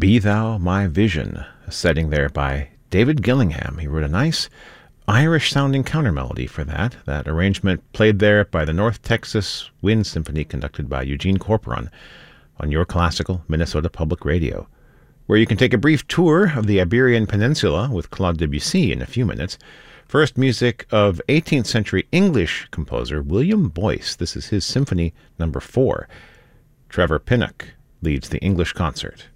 Be Thou My Vision, a setting there by David Gillingham. He wrote a nice Irish-sounding counter-melody for that. That arrangement played there by the North Texas Wind Symphony conducted by Eugene Corporon on Your Classical Minnesota Public Radio, where you can take a brief tour of the Iberian Peninsula with Claude Debussy in a few minutes. First, music of 18th century English composer William Boyce. This is his Symphony No. 4. Trevor Pinnock leads the English concert.